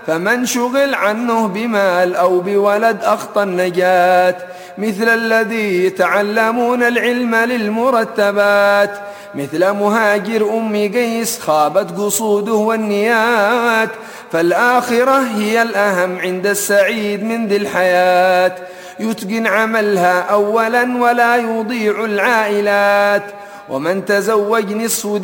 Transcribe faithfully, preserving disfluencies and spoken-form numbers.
فمن شغل عنه بمال أو بولد أخطى النجاة، مثل الذي يتعلمون العلم للمرتبات، مثل مهاجر أم قيس خابت قصوده والنيات، فالآخرة هي الأهم عند السعيد من ذي الحياة، يتقن عملها أولا ولا يضيع العائلات. ومن تزوج نصف